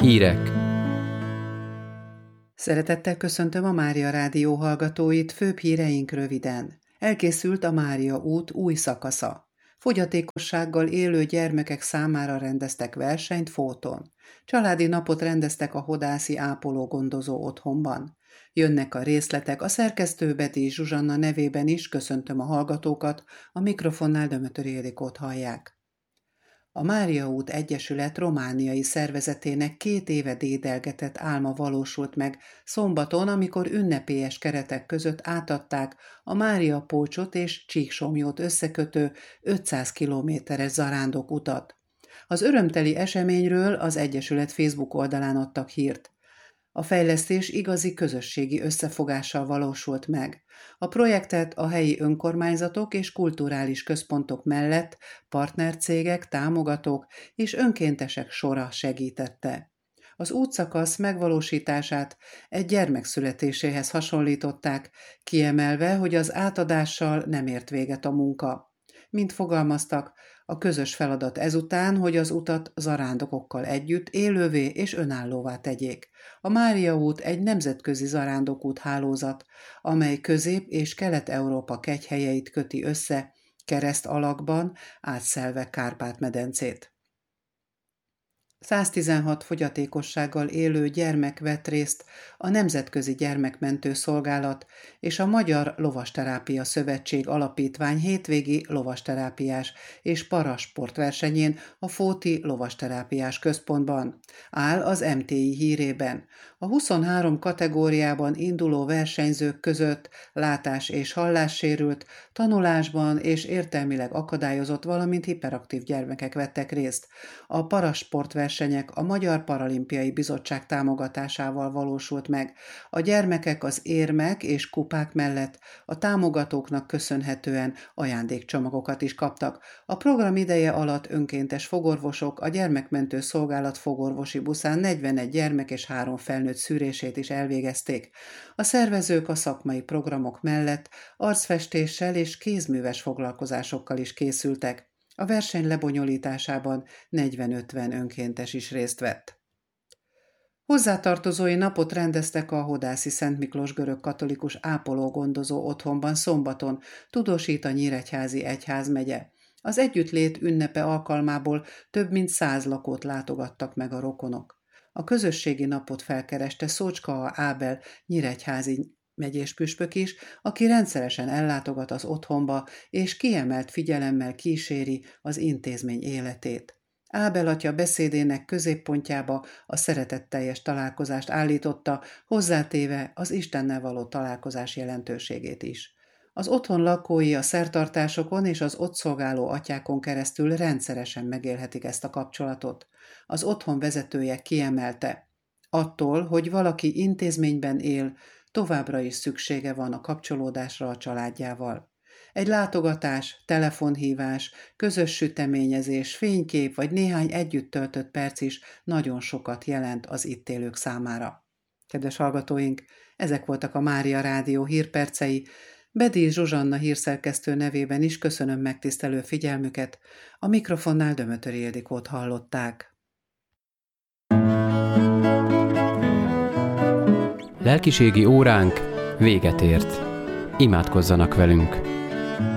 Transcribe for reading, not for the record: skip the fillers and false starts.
Hírek. Szeretettel köszöntöm a Mária Rádió hallgatóit, főbb híreink röviden. Elkészült a Mária út új szakasza. Fogyatékossággal élő gyermekek számára rendeztek versenyt Fóton. Családi napot rendeztek a Hodászi ápoló-gondozó otthonban. Jönnek a részletek, a szerkesztő Bedi Zsuzsanna nevében is köszöntöm a hallgatókat, a mikrofonnál Dömötöri Ildikót hallják. A Mária út Egyesület romániai szervezetének 2 éve dédelgetett álma valósult meg szombaton, amikor ünnepélyes keretek között átadták a Mária Pócsot és Csíksomlyót összekötő 500 kilométeres zarándokutat. Az örömteli eseményről az Egyesület Facebook oldalán adtak hírt. A fejlesztés igazi közösségi összefogással valósult meg. A projektet a helyi önkormányzatok és kulturális központok mellett partnercégek, támogatók és önkéntesek sora segítette. Az útszakasz megvalósítását egy gyermek születéséhez hasonlították, kiemelve, hogy az átadással nem ért véget a munka. Mint fogalmaztak, a közös feladat ezután, hogy az utat zarándokokkal együtt élővé és önállóvá tegyék. A Mária út egy nemzetközi zarándokút hálózat, amely Közép- és Kelet-Európa kegyhelyeit köti össze, kereszt alakban átszelve Kárpát-medencét. 116 fogyatékossággal élő gyermek vett részt a Nemzetközi Gyermekmentő Szolgálat és a Magyar Lovasterápia Szövetség Alapítvány hétvégi lovasterápiás és parasportversenyén a Fóti Lovasterápiás Központban, áll az MTI hírében. A 23 kategóriában induló versenyzők között látás- és hallássérült, tanulásban és értelmileg akadályozott, valamint hiperaktív gyermekek vettek részt. A parasportversenyek a Magyar Paralimpiai Bizottság támogatásával valósult meg. A gyermekek az érmek és kupák mellett a támogatóknak köszönhetően ajándékcsomagokat is kaptak. A program ideje alatt önkéntes fogorvosok a Gyermekmentő Szolgálat fogorvosi buszán 41 gyermek és 3 felnőtt szűrését is elvégezték. A szervezők a szakmai programok mellett arcfestéssel és kézműves foglalkozásokkal is készültek. A verseny lebonyolításában 40-50 önkéntes is részt vett. Hozzátartozói napot rendeztek a Hodászi Szent Miklós görögkatolikus ápoló-gondozó otthonban szombaton, tudósít a Nyíregyházi egyházmegye. Az együttlét ünnepe alkalmából több mint 100 lakót látogattak meg a rokonok. A közösségi napot felkereste Szócska Ábel nyíregyházi megyés püspök is, aki rendszeresen ellátogat az otthonba, és kiemelt figyelemmel kíséri az intézmény életét. Ábel atya beszédének középpontjába a szeretetteljes találkozást állította, hozzátéve az Istennel való találkozás jelentőségét is. Az otthon lakói a szertartásokon és az ott szolgáló atyákon keresztül rendszeresen megélhetik ezt a kapcsolatot. Az otthon vezetője kiemelte: attól, hogy valaki intézményben él, továbbra is szüksége van a kapcsolódásra a családjával. Egy látogatás, telefonhívás, közös süteményezés, fénykép vagy néhány együtt töltött perc is nagyon sokat jelent az itt élők számára. Kedves hallgatóink, ezek voltak a Mária Rádió hírpercei. Bedi Zsuzsanna hírszerkesztő nevében is köszönöm megtisztelő figyelmüket. A mikrofonnál Dömötöri Ildikót hallották. Lelkiségi óránk véget ért. Imádkozzanak velünk!